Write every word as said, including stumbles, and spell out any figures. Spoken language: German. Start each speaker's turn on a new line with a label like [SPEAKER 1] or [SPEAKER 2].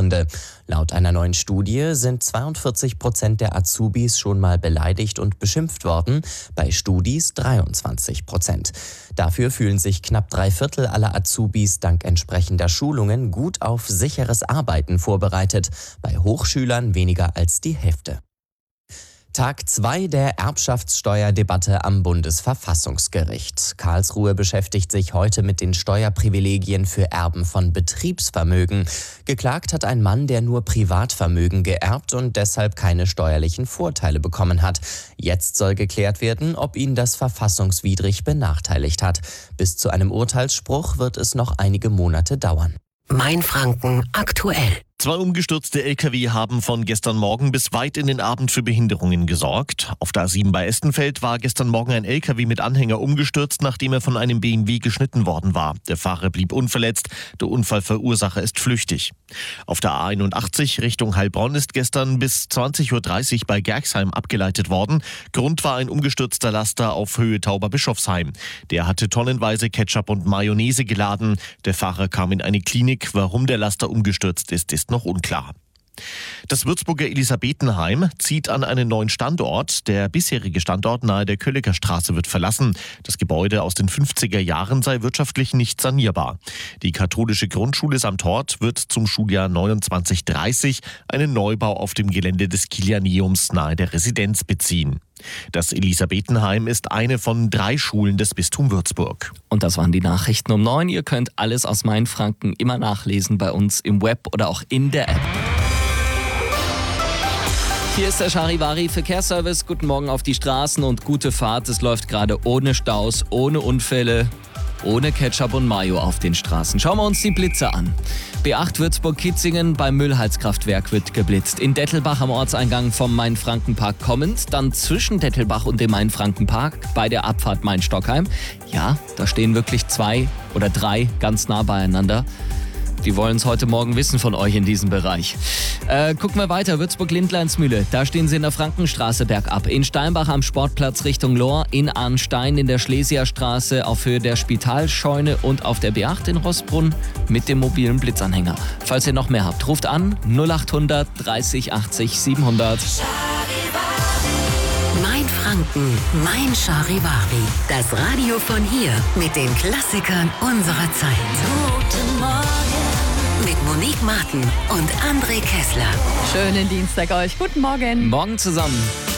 [SPEAKER 1] Sprechstunde. Laut einer neuen Studie sind zweiundvierzig Prozent der Azubis schon mal beleidigt und beschimpft worden, bei Studis dreiundzwanzig Prozent. Dafür fühlen sich knapp drei Viertel aller Azubis dank entsprechender Schulungen gut auf sicheres Arbeiten vorbereitet, bei Hochschülern weniger als die Hälfte. Tag zwei der Erbschaftssteuerdebatte am Bundesverfassungsgericht. Karlsruhe beschäftigt sich heute mit den Steuerprivilegien für Erben von Betriebsvermögen. Geklagt hat ein Mann, der nur Privatvermögen geerbt und deshalb keine steuerlichen Vorteile bekommen hat. Jetzt soll geklärt werden, ob ihn das verfassungswidrig benachteiligt hat. Bis zu einem Urteilsspruch wird es noch einige Monate dauern.
[SPEAKER 2] Mainfranken aktuell.
[SPEAKER 3] Zwei umgestürzte L K W haben von gestern Morgen bis weit in den Abend für Behinderungen gesorgt. Auf der A sieben bei Estenfeld war gestern Morgen ein L K W mit Anhänger umgestürzt, nachdem er von einem B M W geschnitten worden war. Der Fahrer blieb unverletzt, der Unfallverursacher ist flüchtig. Auf der A einundachtzig Richtung Heilbronn ist gestern bis zwanzig Uhr dreißig bei Gerxheim abgeleitet worden. Grund war ein umgestürzter Laster auf Höhe Tauberbischofsheim. Der hatte tonnenweise Ketchup und Mayonnaise geladen. Der Fahrer kam in eine Klinik. Warum der Laster umgestürzt ist, ist noch unklar. Das Würzburger Elisabethenheim zieht an einen neuen Standort. Der bisherige Standort nahe der Kölliker Straße wird verlassen. Das Gebäude aus den fünfziger Jahren sei wirtschaftlich nicht sanierbar. Die katholische Grundschule samt Hort wird zum Schuljahr neunundzwanzig dreißig einen Neubau auf dem Gelände des Kilianeums nahe der Residenz beziehen. Das Elisabethenheim ist eine von drei Schulen des Bistum Würzburg.
[SPEAKER 4] Und das waren die Nachrichten um neun. Ihr könnt alles aus Mainfranken immer nachlesen bei uns im Web oder auch in der App. Hier ist der Charivari Verkehrsservice. Guten Morgen auf die Straßen und gute Fahrt. Es läuft gerade ohne Staus, ohne Unfälle, ohne Ketchup und Mayo auf den Straßen. Schauen wir uns die Blitze an. B acht Würzburg-Kitzingen beim Müllheizkraftwerk wird geblitzt. In Dettelbach am Ortseingang vom Mainfrankenpark kommend, dann zwischen Dettelbach und dem Mainfrankenpark bei der Abfahrt Main-Stockheim. Ja, da stehen wirklich zwei oder drei ganz nah beieinander. Die wollen es heute Morgen wissen von euch in diesem Bereich. Äh, gucken wir weiter. Würzburg-Lindleinsmühle. Da stehen sie in der Frankenstraße bergab. In Steinbach am Sportplatz Richtung Lohr. In Arnstein in der Schlesierstraße auf Höhe der Spitalscheune. Und auf der B acht in Rossbrunn mit dem mobilen Blitzanhänger. Falls ihr noch mehr habt, ruft an null achthundert dreißig achtzig siebenhundert.
[SPEAKER 2] Mainfranken, mein Charivari. Das Radio von hier mit den Klassikern unserer Zeit. Guten Morgen. Mit Monique Martin und André Kessler.
[SPEAKER 5] Schönen Dienstag euch. Guten Morgen.
[SPEAKER 4] Morgen zusammen.